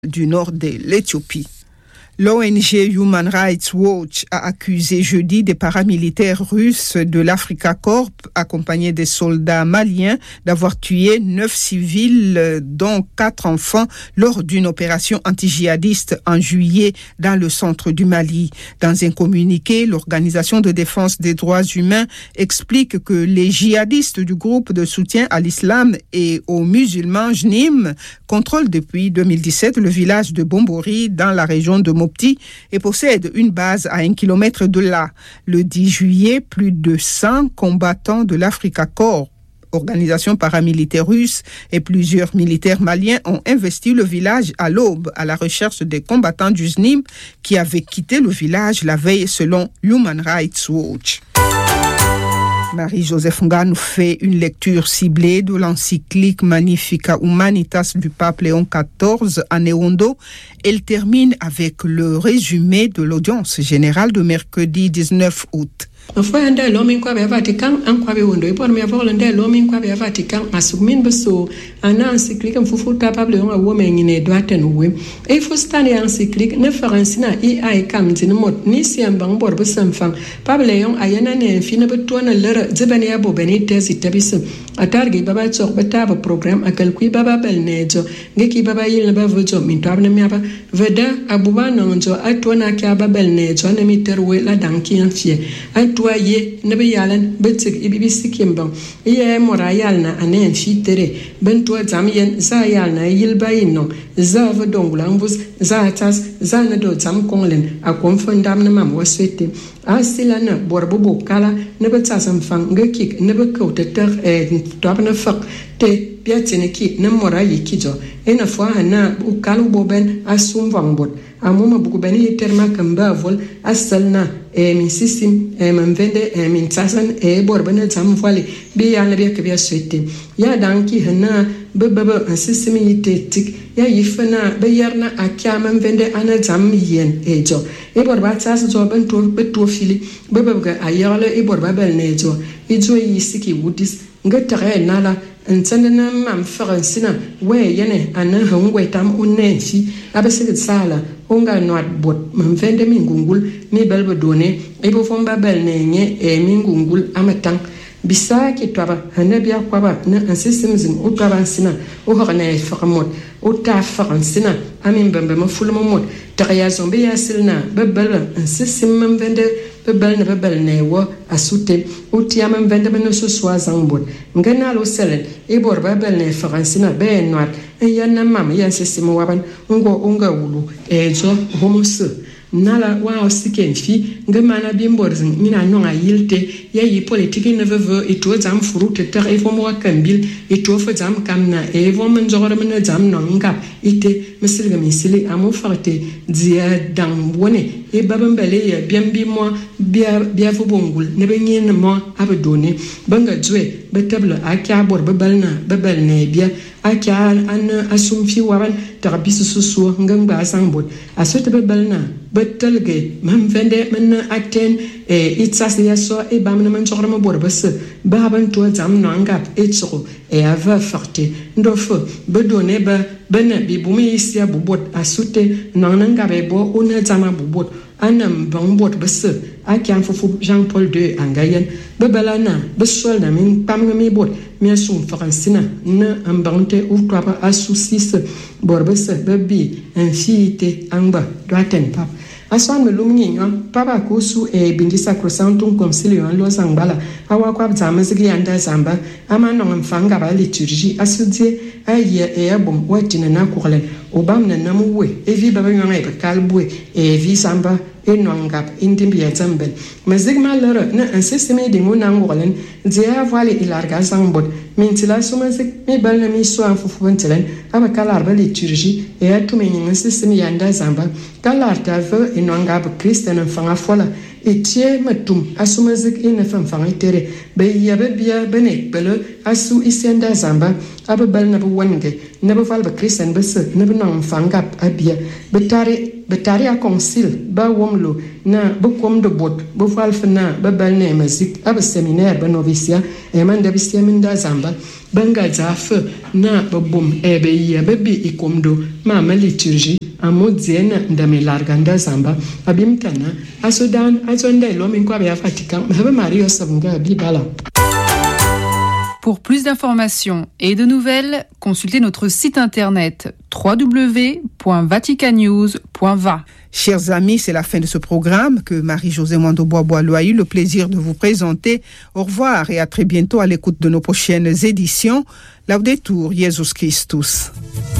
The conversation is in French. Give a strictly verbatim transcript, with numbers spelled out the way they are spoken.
du nord de l'Éthiopie. L'O N G Human Rights Watch a accusé jeudi des paramilitaires russes de l'Africa Corps, accompagnés des soldats maliens, d'avoir tué neuf civils, dont quatre enfants, lors d'une opération anti-djihadiste en juillet dans le centre du Mali. Dans un communiqué, l'Organisation de défense des droits humains explique que les djihadistes du groupe de soutien à l'islam et aux musulmans J N I M contrôlent depuis deux mille dix-sept le village de Bombori dans la région de Mopti et possède une base à un kilomètre de là. Le dix juillet, plus de cent combattants de l'Africa Corps, organisation paramilitaire russe, et plusieurs militaires maliens ont investi le village à l'aube à la recherche des combattants du J N I M qui avaient quitté le village la veille selon Human Rights Watch. Marie-Joseph Nga nous fait une lecture ciblée de l'encyclique Magnificat Humanitas du pape Léon quatorze à Neondo. Elle termine avec le résumé de l'audience générale de mercredi dix-neuf août. Foi anda lomin kwa be Vatican an kwa be wondo ipor me avol anda lomin kwa be Vatican asukmin beso ana encyclique mfufu capable on a woman ine doaten we e fo stane encyclique ne faransina i ai kam tin mot ni siambang bor be samfang pable yon ayana ne fina betona lera zebani abo benite sitabis atargi baba tsok betaba program akal kui baba belnejo ngeki baba yil ba vojo min tabne me aba veda abuba nonjo atona kya babel nejo ne miterwe la danki enfie Toye nebe yalan betik ibibi sikimbang ye morayal na anen fitere bento zamien za yal na yilbayin no za vodongulambus za tas za na do zam konglen akom fondam na mam waswete asila na borbo kala nebe tasam fang ngekik nebe koteter e tobna fak te piatineki na morayi kijo ena fo hana ukalu boben asum vangbot amuma bugubeni terma kamba vol asalna e min sisim e man vende e min tasan e borbana zam vole bi ya na bi ka bi swete ya danki hana bebebe an sisim yite tik ya yifana be yarna akya man vende ana zam yen ejo e borba tas zo ben to beto fili bebebe ga ayale e borba bel nejo ijo yisiki wudis ngata nala ntendena mam faransina we yene ana hangwe tam unenfi abeseke sala onga noat bot mam vende mingungul mi belbe done ebo fomba bel nenye e mingungul amatang bisa ki twaba hanabia kwaba na ansisimzin o twaba sina o horne faramot o ta faransina amin bembe mafulmo mot taqya zombe yasilna bebel ansisim mam vende bebel na bebel ne wo asute o tiamam vende beno so swazangbot ngana lo selen e bor bebel ne faransina be noat e yanna mam yansisim waban ngo onga wulu e zo homosu nala wa osiken fi ngamana bimborzin mina nonga yilte ya yi politiki ne veve et to zam furute ter e fomo kambil et to fo zam kamna e vom njogore mena zam nonga ite misilga misili amu farte dia dang wone e babambele ya biambi mo bia bia fo bongul ne benyen mo abdone banga jwe betabla akya bor babalna babalne bia akya an asum fi waban tarbisu susu ngamba sangbot asote babalna betelge mam vende men aten e itsas ya so e bamna man chorma borbas baban to zam nanga etso e ava forte ndofo bedone ba bena bibumi isia bubot asute nananga bebo ona zama bubot anam bangbot bas akyan fofu Jean Paul deux angayen bebalana besol na min pamga mi bot mi sum faransina na ambante ou twaba asusis borbas babi infite anga doaten pap aswan me lumngi papa kusu e bindi sacrosanctum concilium lo sangbala awa kwa zamazigi anda zamba amano mfanga ba liturgie asudie aye e abom watina na kurlen obam na namuwe evi baba yona e kalbwe e vi samba e nongap indimbi ya zambel mazigma lera na insisteme de ngona ngorlen dia voile ilarga sangbot mintila sumazik mi balna mi so anfufu ventelen aba kalar ba liturgie e atume ngi insisteme yanda zamba kalar ta ve e nongap kristen fanga fola etie matum asumazik ina fanfang itere be yabe bia bene bele asu isenda zamba ababal na wange na bafal ba kristen bes na benang fangap abia betari betari a concile ba womlo na bekom de bot bafal fna babal ne mazik ab seminaire ba novicia e man de bisemenda zamba banga zaf na babum ebe yabe bi ikomdo mama liturgie amodziena ndame larganda zamba abimtana asodan azonde lo min kwa ya Vatican habe Mario sabunga bibala. Pour plus d'informations et de nouvelles, consultez notre site internet w w w point vatican news point v a. Chers amis, c'est la fin de ce programme que Marie-Josée Mwando-Bois-Boileau a eu le plaisir de vous présenter. Au revoir et à très bientôt à l'écoute de nos prochaines éditions. Laudetur Jesus Christus.